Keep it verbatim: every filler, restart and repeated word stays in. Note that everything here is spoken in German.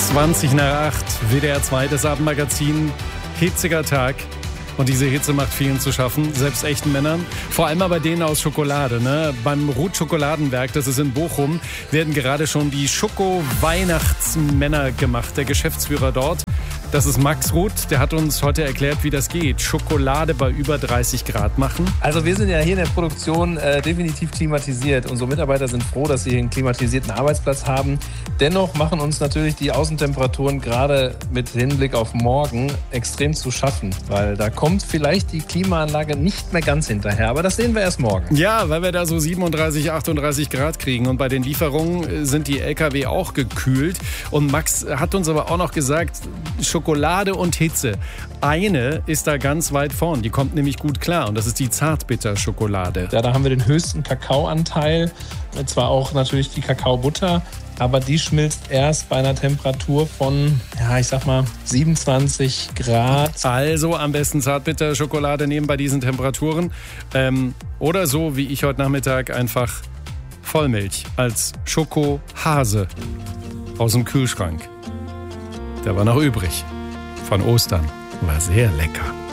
zwanzig nach acht, W D R zwei, das Abendmagazin, hitziger Tag. Und diese Hitze macht vielen zu schaffen, selbst echten Männern. Vor allem aber denen aus Schokolade. Ne? Beim Ruth Schokoladenwerk, das ist in Bochum, werden gerade schon die Schoko-Weihnachtsmänner gemacht. Der Geschäftsführer dort, das ist Max Ruth, der hat uns heute erklärt, wie das geht. Schokolade bei über dreißig Grad machen. Also wir sind ja hier in der Produktion äh, definitiv klimatisiert. Unsere Mitarbeiter sind froh, dass sie hier einen klimatisierten Arbeitsplatz haben. Dennoch machen uns natürlich die Außentemperaturen gerade mit Hinblick auf morgen extrem zu schaffen. Weil da kommt vielleicht die Klimaanlage nicht mehr ganz hinterher. Aber das sehen wir erst morgen. Ja, weil wir da so siebenunddreißig, achtunddreißig Grad kriegen. Und bei den Lieferungen sind die L K W auch gekühlt. Und Max hat uns aber auch noch gesagt, Schokolade und Hitze. Eine ist da ganz weit vorn, die kommt nämlich gut klar und das ist die Zartbitterschokolade. Ja, da haben wir den höchsten Kakaoanteil, zwar auch natürlich die Kakaobutter, aber die schmilzt erst bei einer Temperatur von, ja, ich sag mal siebenundzwanzig Grad. Also am besten Zartbitterschokolade nehmen bei diesen Temperaturen. Ähm, oder so wie ich heute Nachmittag einfach Vollmilch als Schokohase aus dem Kühlschrank. Der war noch übrig. Von Ostern. War sehr lecker.